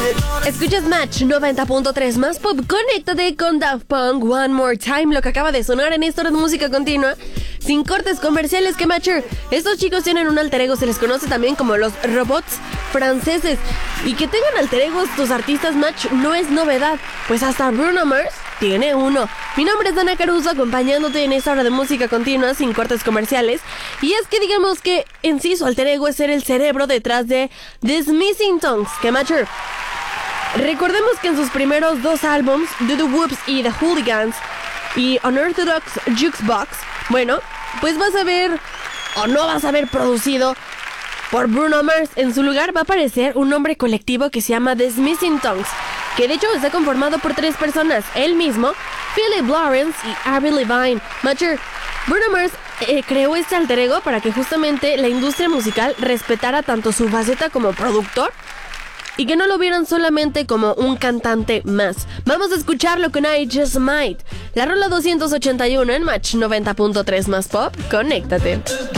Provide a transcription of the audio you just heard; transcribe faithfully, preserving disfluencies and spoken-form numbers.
Escuchas Match noventa punto tres más pop. Conéctate con Daft Punk One More Time, lo que acaba de sonar en esta hora de música continua, sin cortes comerciales. Que Matcher, estos chicos tienen un alter ego, se les conoce también como los robots franceses. Y que tengan alter egos tus artistas, Match, no es novedad, pues hasta Bruno Mars tiene uno. Mi nombre es Dana Caruso, acompañándote en esta hora de música continua sin cortes comerciales. Y es que digamos que en sí su alter ego es ser el cerebro detrás de The Smithing Tongues. Que Matcher, recordemos que en sus primeros dos álbums, Do The Whoops y The Hooligans y Unorthodox Jukebox, bueno, pues vas a ver, o no vas a ver producido por Bruno Mars. En su lugar va a aparecer un nombre colectivo que se llama The Smithing Tongues, que de hecho está conformado por tres personas: él mismo, Philip Lawrence y Avril Lavigne. Matcher, Bruno Mars eh, creó este alter ego para que justamente la industria musical respetara tanto su faceta como productor y que no lo vieran solamente como un cantante más. Vamos a escucharlo con I Just Might, la rola doscientos ochenta y uno en Match noventa punto tres más pop. Conéctate.